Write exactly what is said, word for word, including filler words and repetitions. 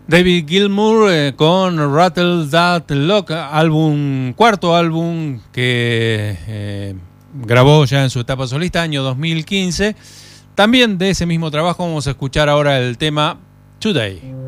David Gilmour eh, con Rattle That Lock, álbum, cuarto álbum que eh, grabó ya en su etapa solista, año dos mil quince. También de ese mismo trabajo vamos a escuchar ahora el tema Today.